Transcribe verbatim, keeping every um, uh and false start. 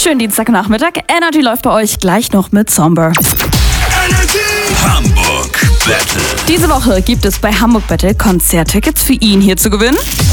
Schönen Dienstagnachmittag. Energy läuft bei euch gleich noch mit Somber. Energy Hamburg Battle. Diese Woche gibt es bei Hamburg Battle Konzerttickets für ihn hier zu gewinnen.